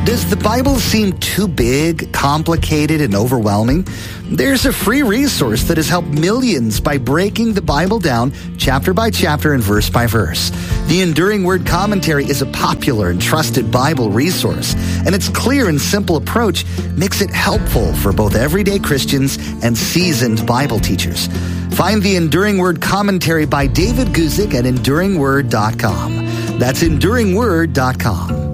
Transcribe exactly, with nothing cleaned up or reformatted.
Does the Bible seem too big, complicated, and overwhelming? There's a free resource that has helped millions by breaking the Bible down chapter by chapter and verse by verse. The Enduring Word Commentary is a popular and trusted Bible resource, and its clear and simple approach makes it helpful for both everyday Christians and seasoned Bible teachers. Find the Enduring Word Commentary by David Guzik at enduring word dot com. That's enduring word dot com.